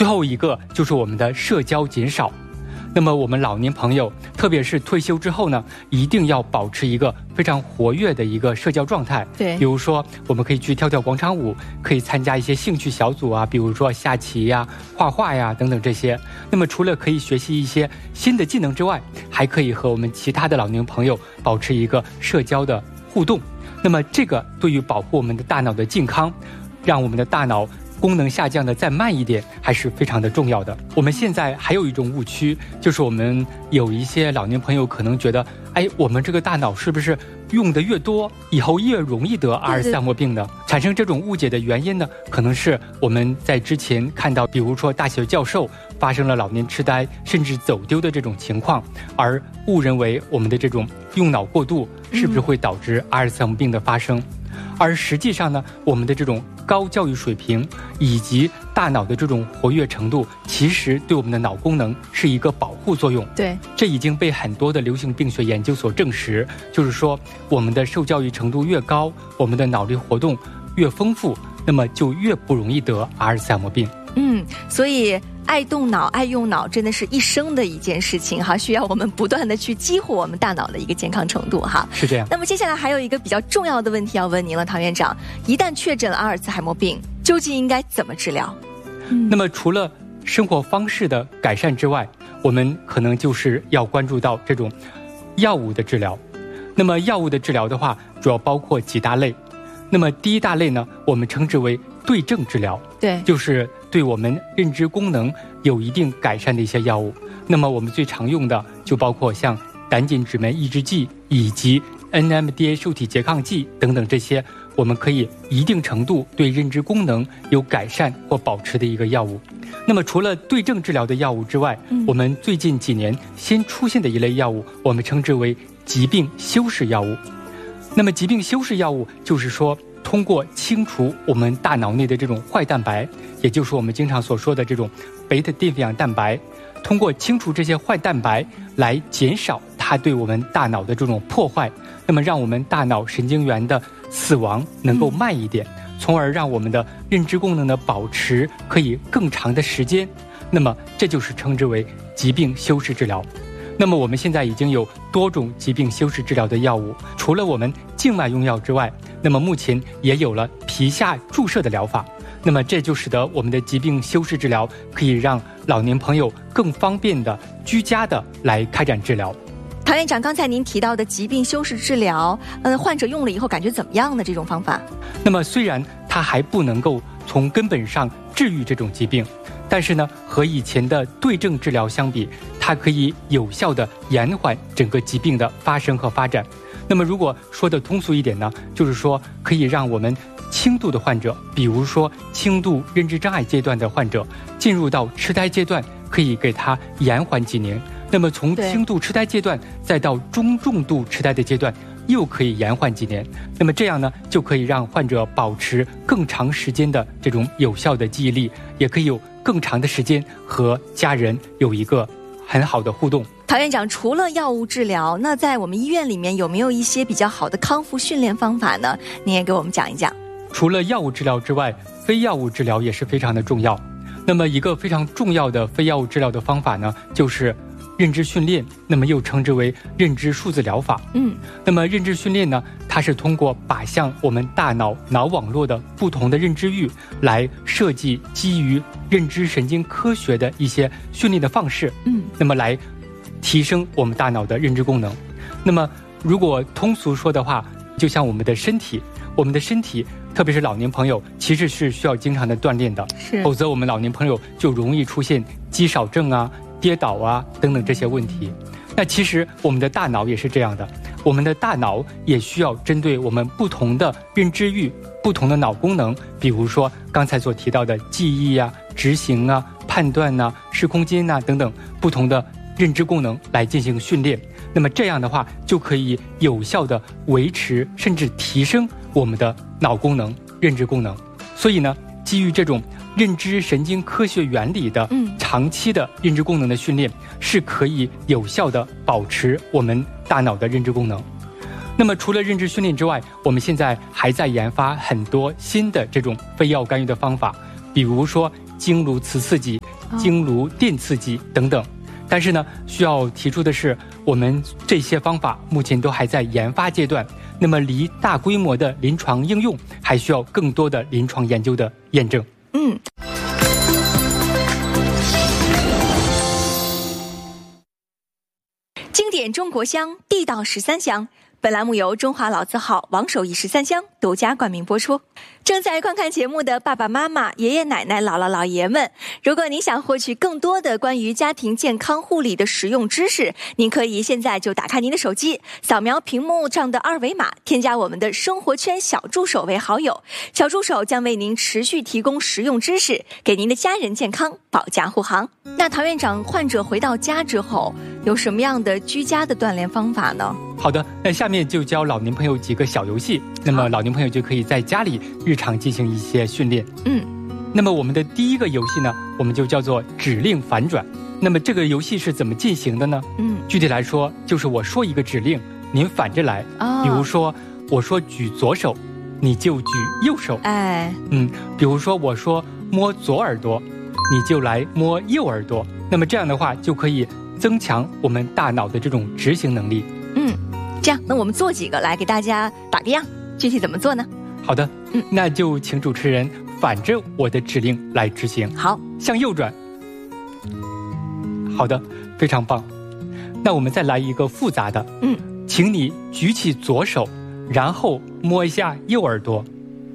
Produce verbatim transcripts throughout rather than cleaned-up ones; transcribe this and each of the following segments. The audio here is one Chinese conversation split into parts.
最后一个就是我们的社交减少。那么我们老年朋友，特别是退休之后呢，一定要保持一个非常活跃的一个社交状态。 对， 比如说我们可以去跳跳广场舞，可以参加一些兴趣小组啊，比如说下棋呀、画画呀等等这些。那么除了可以学习一些新的技能之外，还可以和我们其他的老年朋友保持一个社交的互动。那么这个对于保护我们的大脑的健康，让我们的大脑功能下降的再慢一点，还是非常的重要的。我们现在还有一种误区，就是我们有一些老年朋友可能觉得，哎，我们这个大脑是不是用的越多，以后越容易得阿尔茨海默病呢？产生这种误解的原因呢，可能是我们在之前看到，比如说大学教授发生了老年痴呆甚至走丢的这种情况，而误认为我们的这种用脑过度是不是会导致阿尔茨海默病的发生。而实际上呢，我们的这种高教育水平以及大脑的这种活跃程度，其实对我们的脑功能是一个保护作用。 对， 这已经被很多的流行病学研究所证实，就是说我们的受教育程度越高，我们的脑力活动越丰富，那么就越不容易得阿尔茨海默病。 嗯，所以爱动脑、爱用脑真的是一生的一件事情哈，需要我们不断的去激活我们大脑的一个健康程度哈。 是这样。 那么接下来还有一个比较重要的问题要问您了，唐院长，一旦确诊了阿尔茨海默病，究竟应该怎么治疗？ 嗯、那么除了生活方式的改善之外，我们可能就是要关注到这种药物的治疗。那么药物的治疗的话，主要包括几大类。那么第一大类呢，我们称之为对症治疗， 对， 就是对我们认知功能有一定改善的一些药物。那么我们最常用的就包括像胆碱酯酶抑制剂以及 N M D A 受体拮抗剂等等，这些我们可以一定程度对认知功能有改善或保持的一个药物。那么除了对症治疗的药物之外，嗯、我们最近几年新出现的一类药物，我们称之为疾病修饰药物。那么疾病修饰药物就是说，通过清除我们大脑内的这种坏蛋白，也就是我们经常所说的这种贝塔淀粉样蛋白，通过清除这些坏蛋白来减少它对我们大脑的这种破坏，那么让我们大脑神经元的死亡能够慢一点，嗯、从而让我们的认知功能的保持可以更长的时间。那么这就是称之为疾病修饰治疗。那么我们现在已经有多种疾病修饰治疗的药物，除了我们静脉用药之外，那么目前也有了皮下注射的疗法。那么这就使得我们的疾病修饰治疗可以让老年朋友更方便的居家的来开展治疗。 唐院长，刚才您提到的疾病修饰治疗，嗯，患者用了以后感觉怎么样呢？这种方法？ 那么虽然它还不能够从根本上治愈这种疾病，但是呢，和以前的对症治疗相比，它可以有效的延缓整个疾病的发生和发展。那么如果说的通俗一点呢，就是说可以让我们轻度的患者，比如说轻度认知障碍阶段的患者，进入到痴呆阶段，可以给他延缓几年。那么从轻度痴呆阶段再到中重度痴呆的阶段，又可以延缓几年。那么这样呢，就可以让患者保持更长时间的这种有效的记忆力，也可以有更长的时间和家人有一个很好的互动。 唐院长，除了药物治疗，那在我们医院里面有没有一些比较好的康复训练方法呢？您也给我们讲一讲。 除了药物治疗之外，非药物治疗也是非常的重要。那么一个非常重要的非药物治疗的方法呢，就是认知训练，那么又称之为认知数字疗法。嗯，那么认知训练呢，它是通过靶向我们大脑脑网络的不同的认知域，来设计基于认知神经科学的一些训练的方式。嗯，那么来提升我们大脑的认知功能。那么如果通俗说的话，就像我们的身体，我们的身体特别是老年朋友其实是需要经常的锻炼的，否则我们老年朋友就容易出现肌少症啊、跌倒啊等等这些问题。那其实我们的大脑也是这样的，我们的大脑也需要针对我们不同的认知域、不同的脑功能，比如说刚才所提到的记忆啊、执行啊、判断啊、视空间啊等等不同的认知功能来进行训练。那么这样的话，就可以有效的维持甚至提升我们的脑功能、认知功能。所以呢，基于这种认知神经科学原理的长期的认知功能的训练，是可以有效的保持我们大脑的认知功能。那么除了认知训练之外，我们现在还在研发很多新的这种非药干预的方法，比如说经颅磁刺激、经颅电刺激等等。但是呢，需要提出的是，我们这些方法目前都还在研发阶段，那么离大规模的临床应用还需要更多的临床研究的验证。 嗯。经典中国香，地道十三香。本栏目由中华老字号王守义十三香独家冠名播出。正在观看节目的爸爸妈妈、爷爷奶奶、姥姥姥爷们，如果您想获取更多的关于家庭健康护理的实用知识，您可以现在就打开您的手机，扫描屏幕上的二维码，添加我们的生活圈小助手为好友。小助手将为您持续提供实用知识，给您的家人健康保驾护航。那陶院长，患者回到家之后有什么样的居家的锻炼方法呢？ 好的，那下面就教老年朋友几个小游戏，那么老年朋友就可以在家里日常进行一些训练。 嗯， 那么我们的第一个游戏呢，我们就叫做指令反转。那么这个游戏是怎么进行的呢？ 嗯， 具体来说，就是我说一个指令，您反着来。 哦， 比如说，我说举左手，你就举右手。 哎， 嗯，比如说我说摸左耳朵，你就来摸右耳朵。那么这样的话，就可以增强我们大脑的这种执行能力。 嗯，这样，那我们做几个来给大家打个样，具体怎么做呢？ 好的， 嗯， 那就请主持人反着我的指令来执行。 好， 向右转。好的，非常棒。那我们再来一个复杂的， 嗯， 请你举起左手，然后摸一下右耳朵。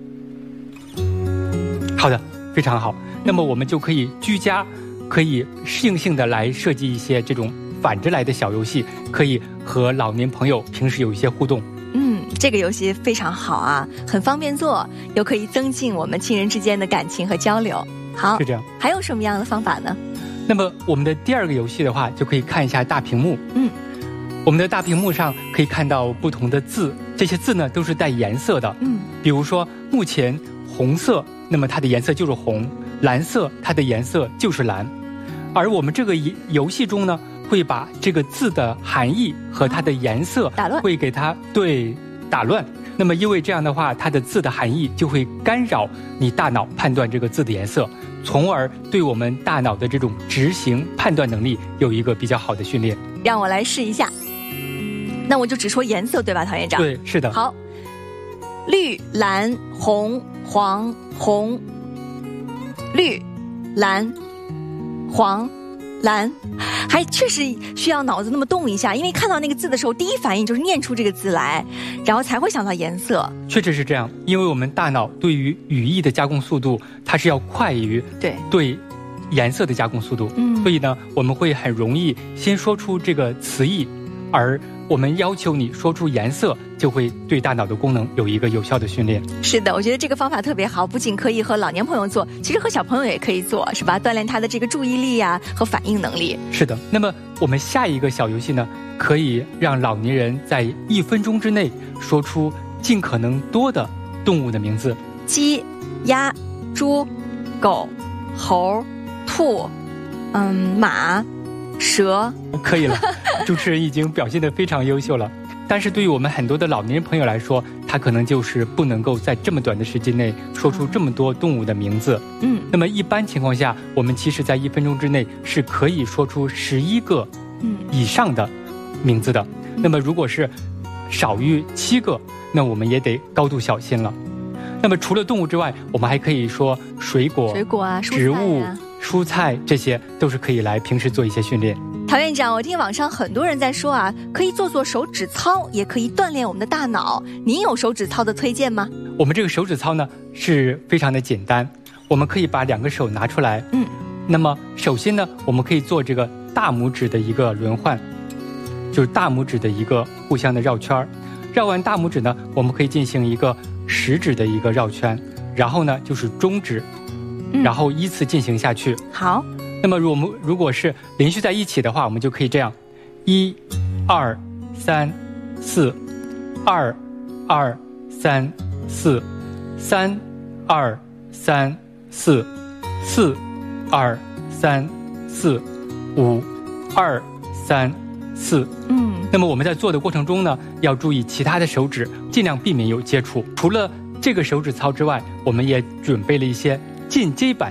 好的，非常好。那么我们就可以居家，可以适应性的来设计一些这种反着来的小游戏，可以和老年朋友平时有一些互动。 嗯，这个游戏非常好啊，很方便做，又可以增进我们亲人之间的感情和交流。好， 是这样。 还有什么样的方法呢？ 那么我们的第二个游戏的话，就可以看一下大屏幕。 嗯， 我们的大屏幕上可以看到不同的字，这些字呢都是带颜色的。 嗯， 比如说目前红色，那么它的颜色就是红；蓝色，它的颜色就是蓝。而我们这个游戏中呢，会把这个字的含义和它的颜色打乱， 会给它对打乱。那么因为这样的话，它的字的含义就会干扰你大脑判断这个字的颜色，从而对我们大脑的这种执行判断能力有一个比较好的训练。 让我来试一下。那我就只说颜色对吧，陶院长？ 对，是的。 好，绿、蓝、红、黄、红，绿、蓝、黄、蓝，还确实需要脑子那么动一下，因为看到那个字的时候，第一反应就是念出这个字来，然后才会想到颜色。 确实是这样，因为我们大脑对于语义的加工速度，它是要快于对对颜色的加工速度。 嗯， 所以呢，我们会很容易先说出这个词义，而我们要求你说出颜色，就会对大脑的功能有一个有效的训练。 是的，我觉得这个方法特别好，不仅可以和老年朋友做，其实和小朋友也可以做，是吧？锻炼他的这个注意力啊和反应能力。 是的。那么我们下一个小游戏呢，可以让老年人在一分钟之内说出尽可能多的动物的名字： 鸡、鸭、猪、狗、猴、兔，嗯，马、蛇。 可以了，主持人已经表现得非常优秀了。但是对于我们很多的老年人朋友来说，他可能就是不能够在这么短的时间内说出这么多动物的名字。 嗯， 那么一般情况下，我们其实在一分钟之内是可以说出十一个以上的名字的。嗯、那么如果是少于七个，那我们也得高度小心了。那么除了动物之外，我们还可以说水果、 水果啊、 植物、蔬菜，这些都是可以来平时做一些训练。 陶院长，我听网上很多人在说啊，可以做做手指操，也可以锻炼我们的大脑。您有手指操的推荐吗？ 我们这个手指操呢是非常的简单，我们可以把两个手拿出来。 嗯， 那么首先呢，我们可以做这个大拇指的一个轮换，就是大拇指的一个互相的绕圈。绕完大拇指呢，我们可以进行一个食指的一个绕圈，然后呢就是中指， 嗯、 然后依次进行下去。 好。 那么，如果我们如果是连续在一起的话，我们就可以这样：一、二、三、四；二、二、三、四；三、二、三、四；四、二、三、四；五、二、三、四。 嗯。 那么我们在做的过程中呢，要注意其他的手指，尽量避免有接触。除了这个手指操之外，我们也准备了一些进阶版的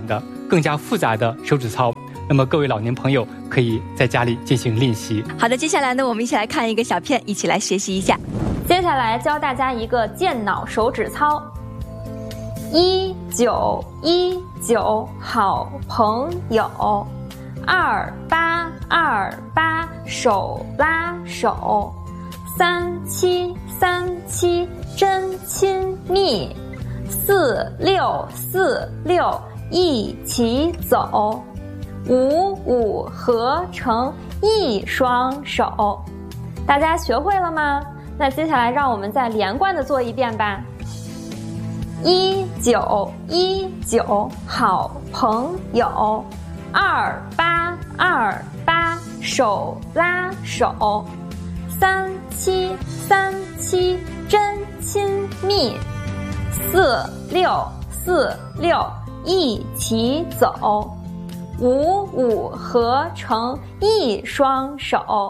更加复杂的手指操，那么各位老年朋友可以在家里进行练习。 好的，接下来呢，我们一起来看一个小片，一起来学习一下。 接下来教大家一个健脑手指操。一九一九好朋友，二八二八手拉手，三七三七真亲密，四六四六一起走，五五合成一双手。大家学会了吗？那接下来让我们再连贯的做一遍吧。一九一九好朋友，二八二八手拉手，三七三七真亲密，四六四六一起走，五五合成一双手。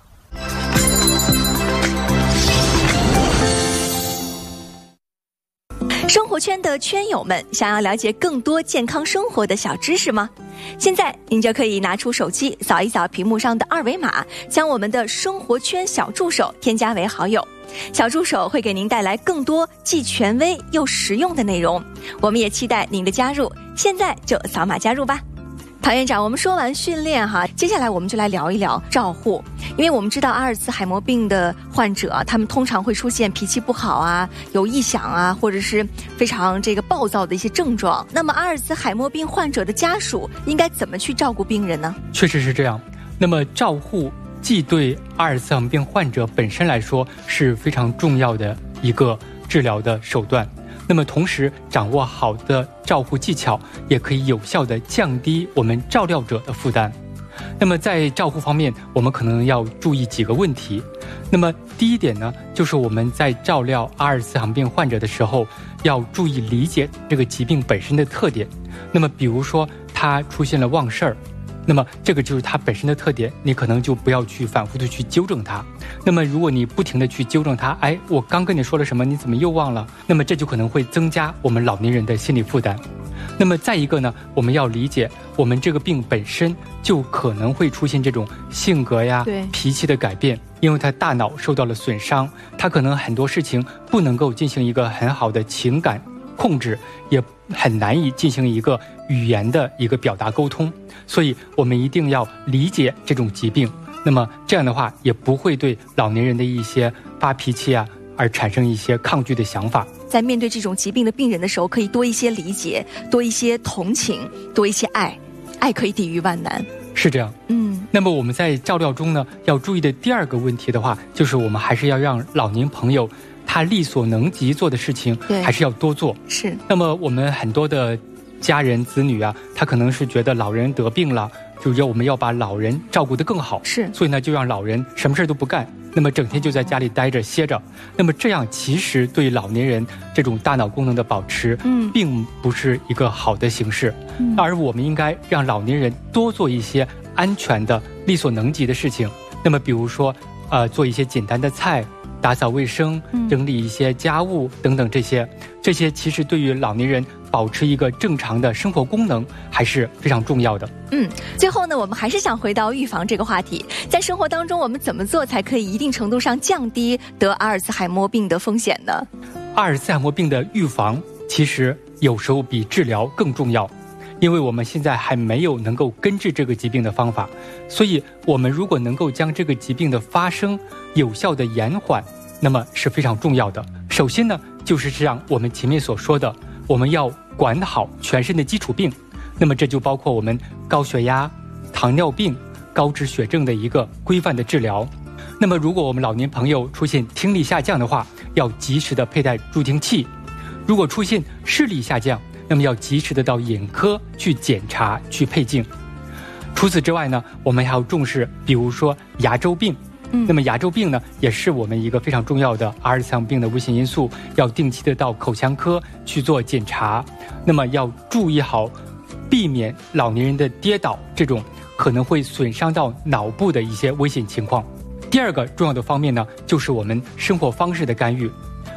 生活圈的圈友们，想要了解更多健康生活的小知识吗？现在您就可以拿出手机扫一扫屏幕上的二维码，将我们的生活圈小助手添加为好友。小助手会给您带来更多既权威又实用的内容，我们也期待您的加入，现在就扫码加入吧。唐院长，我们说完训练哈，接下来我们就来聊一聊照护。因为我们知道阿尔茨海默病的患者，他们通常会出现脾气不好啊、有臆想啊，或者是非常这个暴躁的一些症状。那么阿尔茨海默病患者的家属应该怎么去照顾病人呢？ 确实是这样。那么照护既对阿尔茨海默病患者本身来说是非常重要的一个治疗的手段，那么同时掌握好的照护技巧，也可以有效地降低我们照料者的负担。那么在照护方面，我们可能要注意几个问题。那么第一点呢，就是我们在照料阿尔茨海默病患者的时候，要注意理解这个疾病本身的特点。那么比如说他出现了忘事儿，那么这个就是它本身的特点，你可能就不要去反复的去纠正它。那么如果你不停的去纠正它，哎，我刚跟你说了什么，你怎么又忘了？那么这就可能会增加我们老年人的心理负担。那么再一个呢，我们要理解我们这个病本身就可能会出现这种性格呀、脾气的改变，因为他大脑受到了损伤，他可能很多事情不能够进行一个很好的情感控制，也很难以进行一个语言的一个表达沟通，所以我们一定要理解这种疾病。那么这样的话，也不会对老年人的一些发脾气啊而产生一些抗拒的想法。 在面对这种疾病的病人的时候，可以多一些理解，多一些同情，多一些爱，爱可以抵御万难。 是这样。嗯。那么我们在照料中呢，要注意的第二个问题的话，就是我们还是要让老年朋友他力所能及做的事情，还是要多做。 是。 那么我们很多的家人子女啊，他可能是觉得老人得病了，就要我们要把老人照顾得更好， 是， 所以呢就让老人什么事都不干，那么整天就在家里待着歇着，那么这样其实对老年人这种大脑功能的保持，嗯，并不是一个好的形式，嗯，而我们应该让老年人多做一些安全的、力所能及的事情，那么比如说，呃，做一些简单的菜。打扫卫生、整理一些家务等等，这些这些其实对于老年人保持一个正常的生活功能还是非常重要的。 嗯，最后呢，我们还是想回到预防这个话题，在生活当中我们怎么做才可以一定程度上降低得阿尔茨海默病的风险呢？ 阿尔茨海默病的预防其实有时候比治疗更重要，因为我们现在还没有能够根治这个疾病的方法，所以我们如果能够将这个疾病的发生有效的延缓，那么是非常重要的。首先呢，就是像我们前面所说的，我们要管好全身的基础病，那么这就包括我们高血压、糖尿病、高脂血症的一个规范的治疗。那么如果我们老年朋友出现听力下降的话，要及时的佩戴助听器；如果出现视力下降，那么要及时的到眼科去检查、去配镜。除此之外呢，我们还要重视，比如说牙周病。嗯，那么牙周病呢，也是我们一个非常重要的阿尔茨海默病的危险因素，要定期的到口腔科去做检查。那么要注意好，避免老年人的跌倒这种可能会损伤到脑部的一些危险情况。第二个重要的方面呢，就是我们生活方式的干预。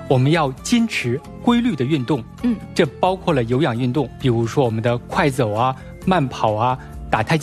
我们要坚持规律的运动， 嗯， 这包括了有氧运动，比如说我们的快走啊、慢跑啊、打太极